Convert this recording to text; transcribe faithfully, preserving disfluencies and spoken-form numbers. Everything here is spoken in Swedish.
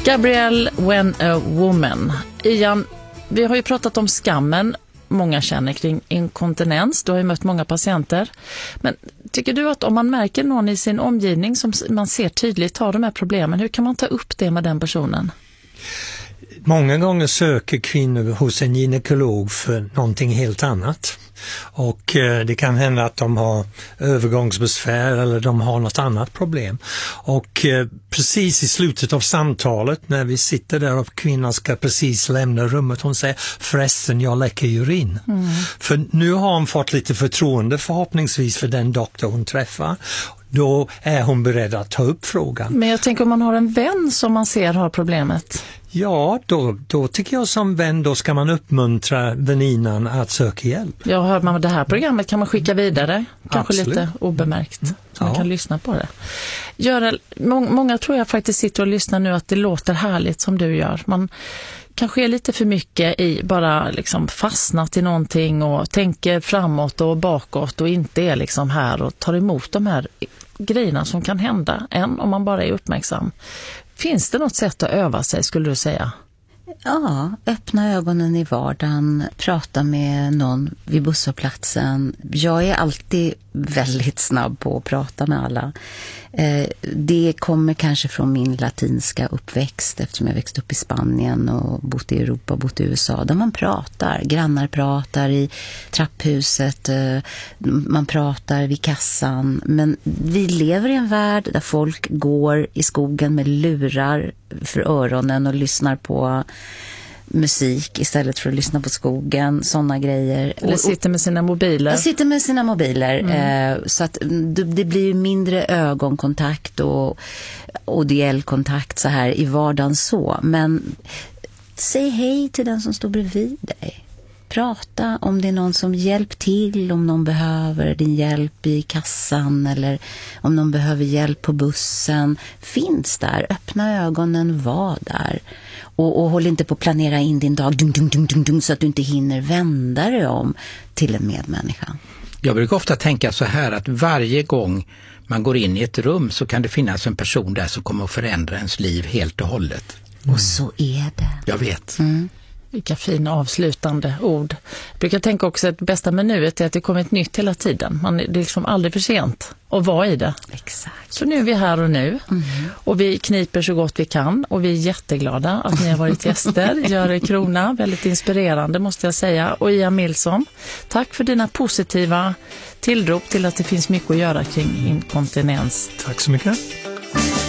Gabrielle When a Woman. Ian, vi har ju pratat om skammen många känner kring inkontinens. Du har ju mött många patienter. Men tycker du att om man märker någon i sin omgivning som man ser tydligt har de här problemen, hur kan man ta upp det med den personen? Många gånger söker kvinnor hos en gynekolog för någonting helt annat. Och eh, det kan hända att de har övergångsbesvär eller de har något annat problem. Och eh, precis i slutet av samtalet när vi sitter där och kvinnan ska precis lämna rummet, hon säger förresten jag läcker urin. Mm. För nu har hon fått lite förtroende förhoppningsvis för den doktor hon träffar. Då är hon beredd att ta upp frågan. Men jag tänker om man har en vän som man ser har problemet. Ja, då, då tycker jag som vän då ska man uppmuntra väninnan att söka hjälp. Ja, hör man det här programmet kan man skicka vidare. Kanske Absolut. Lite obemärkt. Mm. Så man ja. Kan lyssna på det. Görel, må, många tror jag faktiskt sitter och lyssnar nu att det låter härligt som du gör. Man kanske är lite för mycket i bara liksom fastnat i någonting och tänker framåt och bakåt och inte är liksom här och tar emot de här grejerna som kan hända än om man bara är uppmärksam. Finns det något sätt att öva sig skulle du säga? Ja, öppna ögonen i vardagen, prata med någon vid busshållplatsen. Jag är alltid väldigt snabb på att prata med alla. Det kommer kanske från min latinska uppväxt eftersom jag växte upp i Spanien och bott i Europa och bott i U S A där man pratar, grannar pratar i trapphuset, man pratar vid kassan, men vi lever i en värld där folk går i skogen med lurar för öronen och lyssnar på musik istället för att lyssna på skogen, sådana grejer. Eller sitter med sina mobiler. Jag sitter med sina mobiler mm. eh, så att det, det blir mindre ögonkontakt och audiellkontakt så här i vardagen så. Men säg hej till den som står bredvid dig. Prata om det är någon som hjälper till, om någon behöver din hjälp i kassan eller om någon behöver hjälp på bussen. Finns där, öppna ögonen, var där. Och, och håll inte på att planera in din dag dum, dum, dum, dum, dum, så att du inte hinner vända dig om till en medmänniska. Jag brukar ofta tänka så här att varje gång man går in i ett rum så kan det finnas en person där som kommer att förändra ens liv helt och hållet. Mm. Och så är det. Jag vet. Mm. Vilka fina avslutande ord. Jag brukar tänka också att bästa med nuet är att det kommer ett nytt hela tiden. Man, det är liksom aldrig för sent att vara i det. Exakt. Så nu är vi här och nu. Mm. Och vi kniper så gott vi kan. Och vi är jätteglada att ni har varit gäster. Görel Krona, väldigt inspirerande måste jag säga. Och Ian Milson, tack för dina positiva tillrop till att det finns mycket att göra kring inkontinens. Tack så mycket.